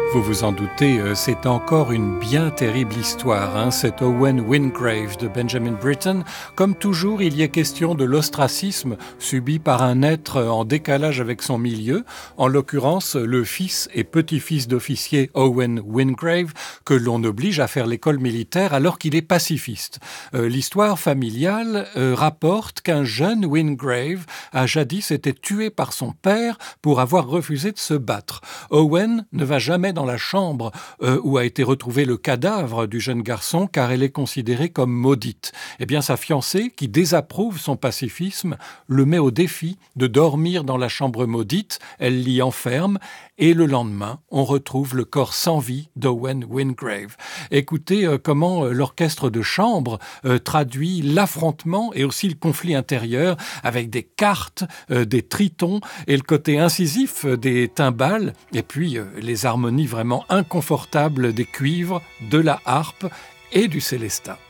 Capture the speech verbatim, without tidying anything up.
Vous vous en doutez, euh, c'est encore une bien terrible histoire, hein, cet Owen Wingrave de Benjamin Britten. Comme toujours, il y est question de l'ostracisme subi par un être en décalage avec son milieu, en l'occurrence le fils et petit-fils d'officier Owen Wingrave, que l'on oblige à faire l'école militaire alors qu'il est pacifiste. Euh, l'histoire familiale euh, rapporte qu'un jeune Wingrave a jadis été tué par son père pour avoir refusé de se battre. Owen ne va jamais dans la chambre euh, où a été retrouvé le cadavre du jeune garçon car elle est considérée comme maudite. Eh bien, sa fiancée, qui désapprouve son pacifisme, le met au défi de dormir dans la chambre maudite. Elle l'y enferme et le lendemain, on retrouve le corps sans vie d'Owen Wingrave. Écoutez euh, comment euh, l'orchestre de chambre euh, traduit l'affrontement et aussi le conflit intérieur avec des cartes, euh, des tritons et le côté incisif euh, des timbales et puis euh, les harmonies vraiment inconfortables des cuivres, de la harpe et du célestat.